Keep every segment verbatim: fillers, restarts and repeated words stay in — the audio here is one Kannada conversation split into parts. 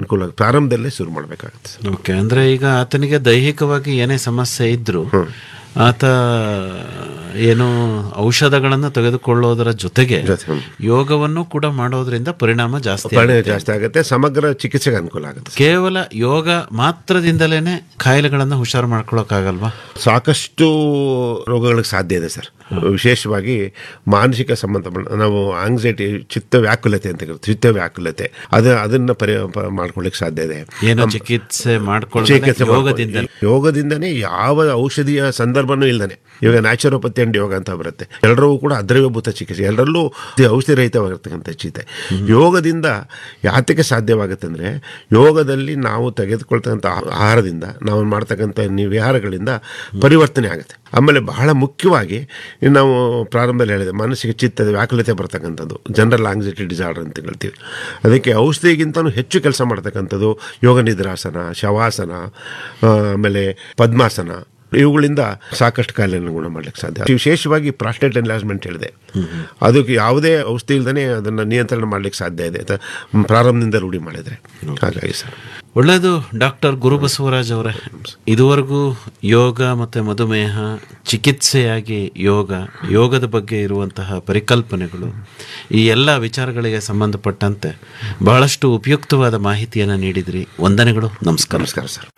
ಅನುಕೂಲ ಪ್ರಾರಂಭದಲ್ಲೇ ಶುರು ಮಾಡಬೇಕಾಗುತ್ತೆ. ಓಕೆ, ಅಂದ್ರೆ ಈಗ ಆತನಿಗೆ ದೈಹಿಕವಾಗಿ ಏನೇ ಸಮಸ್ಯೆ ಇದ್ರು ಆತ ಏನು ಔಷಧಗಳನ್ನು ತೆಗೆದುಕೊಳ್ಳೋದರ ಜೊತೆಗೆ ಯೋಗವನ್ನು ಕೂಡ ಮಾಡೋದ್ರಿಂದ ಪರಿಣಾಮ ಜಾಸ್ತಿ ಜಾಸ್ತಿ ಆಗುತ್ತೆ, ಸಮಗ್ರ ಚಿಕಿತ್ಸೆಗೆ ಅನುಕೂಲ ಆಗುತ್ತೆ. ಕೇವಲ ಯೋಗ ಮಾತ್ರದಿಂದಲೇನೆ ಕಾಯಿಲೆಗಳನ್ನು ಹುಷಾರು ಮಾಡ್ಕೊಳಕ್ಕಾಗಲ್ವಾ? ಸಾಕಷ್ಟು ರೋಗಗಳಿಗೆ ಸಾಧ್ಯ ಇದೆ ಸರ್. ವಿಶೇಷವಾಗಿ ಮಾನಸಿಕ ಸಂಬಂಧ ನಾವು ಆಂಗ್ಸೈಟಿ, ಚಿತ್ತ ವ್ಯಾಕುಲತೆ ಅಂತ ಕರಿತೀವಿ, ಚಿತ್ತ ವ್ಯಾಕುಲತೆ ಅದ ಅದನ್ನ ಪರಿ ಮಾಡ್ಕೊಳ್ಳಿಕ್ಕೆ ಸಾಧ್ಯ ಇದೆ. ಏನೋ ಚಿಕಿತ್ಸೆ ಮಾಡ್ಕೊಳ್ಳೋದ್ರಿಂದ ಯೋಗದಿಂದನೇ ಯಾವ ಔಷಧಿಯ ಸಂದರ್ಭನೂ ಇಲ್ದಾನೆ. ಇವಾಗ ನ್ಯಾಚುರೋಪತಿ ಅಂಡ್ ಯೋಗ ಅಂತ ಬರುತ್ತೆ, ಎಲ್ಲರೂ ಕೂಡ ಅದ್ರವ್ಯಭೂತ ಚಿಕಿತ್ಸೆ, ಎಲ್ಲರಲ್ಲೂ ಔಷಧಿ ರಹಿತವಾಗಿರ್ತಕ್ಕಂಥ ಚಿತೆ. ಯೋಗದಿಂದ ಯಾತಕ್ಕೆ ಸಾಧ್ಯವಾಗುತ್ತೆ ಅಂದರೆ ಯೋಗದಲ್ಲಿ ನಾವು ತೆಗೆದುಕೊಳ್ತಕ್ಕಂಥ ಆಹಾರದಿಂದ, ನಾವು ಮಾಡ್ತಕ್ಕಂಥ ವಿಹಾರಗಳಿಂದ ಪರಿವರ್ತನೆ ಆಗುತ್ತೆ. ಆಮೇಲೆ ಬಹಳ ಮುಖ್ಯವಾಗಿ ನಾವು ಪ್ರಾರಂಭದಲ್ಲಿ ಹೇಳಿದೆ, ಮಾನಸಿಕ ಚಿತ್ತದ ವ್ಯಾಕುಲತೆ ಬರ್ತಕ್ಕಂಥದ್ದು ಜನರಲ್ ಆಂಗ್ಸೈಟಿ ಡಿಸಾರ್ಡರ್ ಅಂತ ಹೇಳ್ತೀವಿ. ಅದಕ್ಕೆ ಔಷಧಿಗಿಂತಲೂ ಹೆಚ್ಚು ಕೆಲಸ ಮಾಡ್ತಕ್ಕಂಥದ್ದು ಯೋಗ ನಿದ್ರಾಸನ, ಶವಾಸನ, ಆಮೇಲೆ ಪದ್ಮಾಸನ, ಇವುಗಳಿಂದ ಸಾಕಷ್ಟು ಕಾಯಿಲೆಯನ್ನು ಗುಣ ಮಾಡ್ಲಿಕ್ಕೆ ಸಾಧ್ಯ. ವಿಶೇಷವಾಗಿ ಪ್ರಾಸ್ಟೇಟ್ ಎನ್ಲಾರ್ಜ್ಮೆಂಟ್ ಹೇಳಿದೆ, ಅದಕ್ಕೆ ಯಾವುದೇ ಔಷಧಿ ಇಲ್ದೇ ಅದನ್ನು ನಿಯಂತ್ರಣ ಮಾಡ್ಲಿಕ್ಕೆ ಸಾಧ್ಯ ಇದೆ ಪ್ರಾರಂಭದಿಂದ ರೂಢಿ ಮಾಡಿದರೆ. ಹಾಗಾಗಿ ಸರ್ ಒಳ್ಳೆಯದು. ಡಾಕ್ಟರ್ ಗುರುಬಸವರಾಜ್ ಅವರೇ, ಇದುವರೆಗೂ ಯೋಗ ಮತ್ತು ಮಧುಮೇಹ, ಚಿಕಿತ್ಸೆಯಾಗಿ ಯೋಗ, ಯೋಗದ ಬಗ್ಗೆ ಇರುವಂತಹ ಪರಿಕಲ್ಪನೆಗಳು, ಈ ಎಲ್ಲ ವಿಚಾರಗಳಿಗೆ ಸಂಬಂಧಪಟ್ಟಂತೆ ಬಹಳಷ್ಟು ಉಪಯುಕ್ತವಾದ ಮಾಹಿತಿಯನ್ನು ನೀಡಿದ್ರಿ. ವಂದನೆಗಳು. ನಮಸ್ಕಾರ. ನಮಸ್ಕಾರ ಸರ್.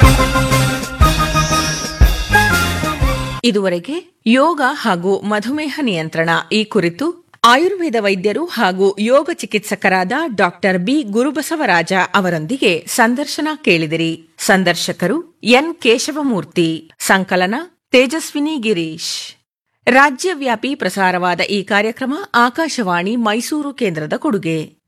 ಇದುವರೆಗೆ ಯೋಗ ಹಾಗೂ ಮಧುಮೇಹ ನಿಯಂತ್ರಣ ಈ ಕುರಿತು ಆಯುರ್ವೇದ ವೈದ್ಯರು ಹಾಗೂ ಯೋಗ ಚಿಕಿತ್ಸಕರಾದ ಡಾಕ್ಟರ್ ಬಿ ಗುರುಬಸವರಾಜ ಅವರೊಂದಿಗೆ ಸಂದರ್ಶನ ಕೇಳಿದಿರಿ. ಸಂದರ್ಶಕರು ಎನ್ ಕೇಶವಮೂರ್ತಿ. ಸಂಕಲನ ತೇಜಸ್ವಿನಿ ಗಿರೀಶ್. ರಾಜ್ಯವ್ಯಾಪಿ ಪ್ರಸಾರವಾದ ಈ ಕಾರ್ಯಕ್ರಮ ಆಕಾಶವಾಣಿ ಮೈಸೂರು ಕೇಂದ್ರದ ಕೊಡುಗೆ.